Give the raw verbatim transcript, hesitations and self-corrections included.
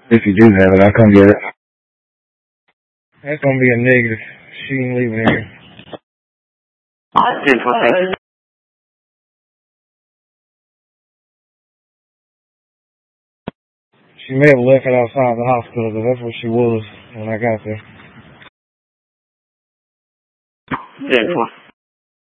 If you do have it, I'll come get it. That's gonna be a negative. She ain't leaving here. ten four. She may have left it outside the hospital, but that's where she was when I got there. ten four.